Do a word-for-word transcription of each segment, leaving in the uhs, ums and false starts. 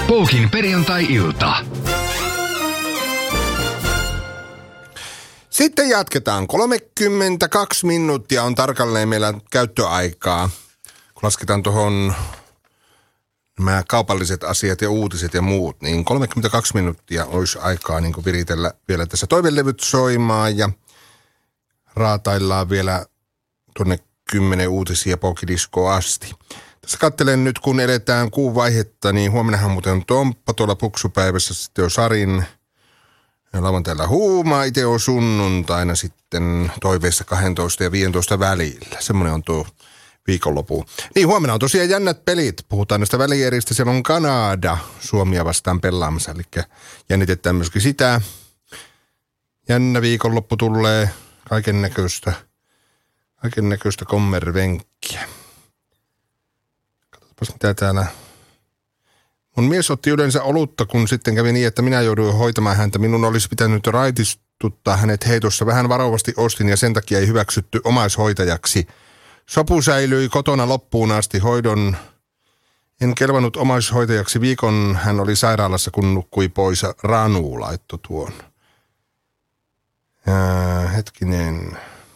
Poukin perjantai-ilta. Sitten jatketaan. kolmekymmentäkaksi minuuttia on tarkalleen meillä käyttöaikaa. Kun lasketaan tuohon nämä kaupalliset asiat ja uutiset ja muut, niin kolmekymmentäkaksi minuuttia olisi aikaa niin kuin viritellä vielä tässä toivelevyt soimaan ja raataillaan vielä tuonne kymmenen uutisia Poukidiskoon asti. Tässä katselen nyt, kun eletään kuun vaihetta, niin huomennahan muuten on Tomppa tuolla Puksupäivässä, sitten on Sarin ja lauantailla Huuma, itse on sunnuntaina sitten toiveissa kaksitoista ja viisitoista välillä. Semmoinen on tuo viikonloppu. Niin, huomenna on tosiaan jännät pelit. Puhutaan näistä välieristä. Siellä on Kanada Suomia vastaan pelaamassa, eli jännitetään myöskin sitä. Jännä viikonloppu tulee kaiken näköistä, kaiken näköistä kommervenkkiä. Katsotaanpas mitä täällä. Mun mies otti yleensä olutta, kun sitten kävi niin, että minä jouduin hoitamaan häntä. Minun olisi pitänyt raitistuttaa hänet heitossa. Vähän varovasti ostin ja sen takia ei hyväksytty omaishoitajaksi. Sopu säilyi kotona loppuun asti. Hoidon en kelvannut omaishoitajaksi viikon. Hän oli sairaalassa, kun nukkui pois. Ranu laittoi tuon. Ää, hetkinen.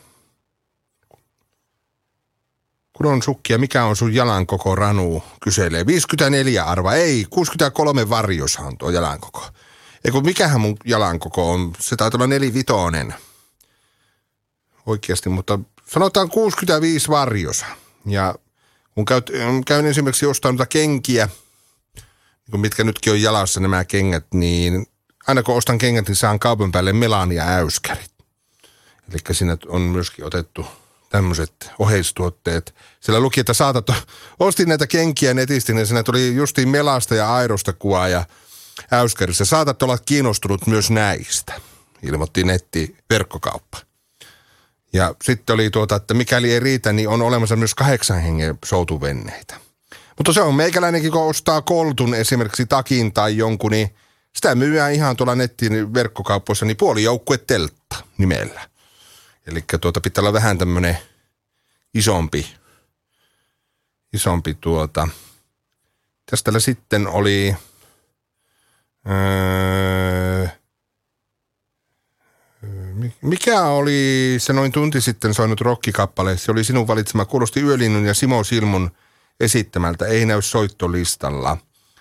Kun on sukkia, mikä on sun jalan koko, Ranu kyselee. viisikymmentäneljä arva, ei, kuusikymmentäkolme varjoshan tuo jalan koko. Eiku, mikähän mun jalan koko on? Se taitaa olla nelivitonen. Oikeasti, mutta sanotaan kuusikymmentäviisi varjosa. Ja kun käyt, käyn esimerkiksi ostamaan noita kenkiä, mitkä nytkin on jalassa nämä kengät, niin aina kun ostan kengät, niin saan kaupan päälle Melania-äyskärit. Eli siinä on myöskin otettu tämmöiset oheistuotteet. Siellä luki, että saatat, ostin näitä kenkiä netistä, niin siinä tuli justiin Melasta ja Airosta kuvaa ja äyskärissä. Saatat olla kiinnostunut myös näistä, ilmoitti netti verkkokauppa. Ja sitten oli tuota, että mikäli ei riitä, niin on olemassa myös kahdeksan hengen soutuvenneitä. Mutta se on meikäläinenkin, kun ostaa koltun esimerkiksi takin tai jonkun, niin sitä myyään ihan tuolla nettin verkkokauppoissa, niin puolijoukkue teltta nimellä. Eli tuota pitää olla vähän tämmöinen isompi, isompi tuota. Tästä sitten oli öö, mikä oli se noin tunti sitten soinut rockikappale? Se oli sinun valitsema, kuulosti Yölinnun ja Simo Silmun esittämältä, ei näy soittolistalla.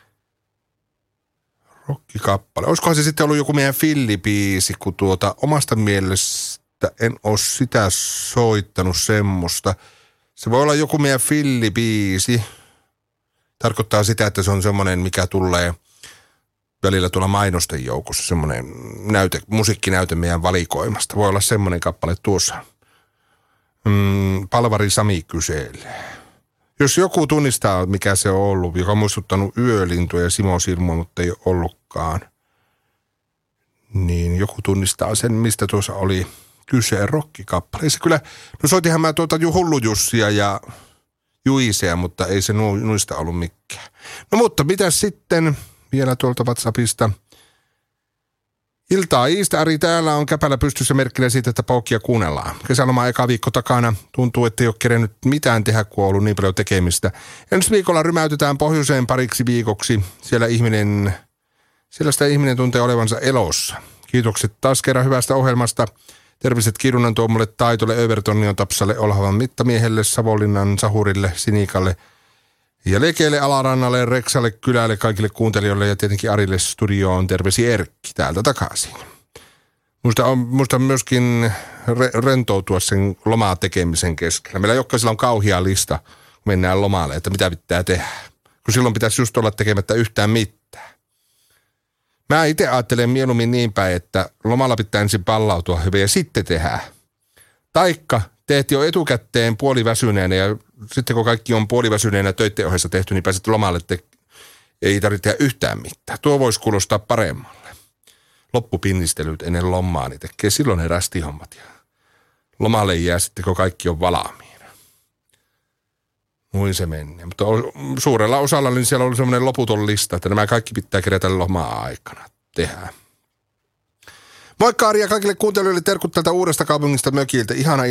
Rockikappale. Olisikohan se sitten ollut joku meidän fillibiisi, kun tuota omasta mielestä en ole sitä soittanut semmoista. Se voi olla joku meidän fillibiisi. Tarkoittaa sitä, että se on semmoinen, mikä tulee välillä tuolla mainosten joukossa, semmoinen näyte, musiikkinäyte meidän valikoimasta. Voi olla semmoinen kappale tuossa. Mm, Palvari Sami kyselee. Jos joku tunnistaa, mikä se on ollut, joka on muistuttanut Yölintua ja Simo Silmua, mutta ei ole ollutkaan, niin joku tunnistaa sen, mistä tuossa oli kyse rockikappaleissa. Kyllä, no soitinhan mä tuota Hullu Jussia ja Juisea, mutta ei se nu, nuista ollut mikään. No mutta mitäs sitten vielä tuolta WhatsAppista? Iltaa Iistä, Ari, täällä on käpällä pystyssä merkkinä siitä, että Poukia kuunnellaan. Kesäloma eka viikko takana. Tuntuu, että ei ole kerennyt mitään tehdä, kun on ollut niin paljon tekemistä. Ensi viikolla rymäytetään pohjoiseen pariksi viikoksi. Siellä ihminen, siellä sitä ihminen tuntee olevansa elossa. Kiitokset taas kerran hyvästä ohjelmasta. Terveiset Kirunan Tuomolle, Taitolle, Övertonnion Tapsalle, Olhavan Mittamiehelle, Savonlinnan Sahurille, Sinikalle ja Lekeelle, Alarannalle, Reksalle, Kylälle, kaikille kuuntelijoille ja tietenkin Arille studioon. Terveisi Erkki täältä takaisin. Musta on, musta myöskin re, rentoutua sen lomaa tekemisen keskellä. Meillä jokaisella on kauhea lista, kun mennään lomalle, että mitä pitää tehdä. Kun silloin pitäisi just olla tekemättä yhtään mitään. Mä itse ajattelen mieluummin niin päin, että lomalla pitää ensin pallautua hyvin ja sitten tehdään. Taikka teet jo etukäteen puoliväsyneenä ja sitten kun kaikki on puoliväsyneenä töitten ohessa tehty, niin pääset lomalle, että ei tarvitse tehdä yhtään mitään. Tuo voisi kuulostaa paremmalle. Loppupinnistelyt ennen lomaa, niin tekee silloin ne rästihommat. Ja lomalle jää sitten, kun kaikki on valmiina. Noin se meni. Mutta suurella osalla niin siellä oli semmoinen loputon lista, että nämä kaikki pitää kerätä lomaa aikana tehdä. Moikka Ari ja kaikille kuuntelijoille terkut tältä Uudesta Kaupungista mökiltä. Ihana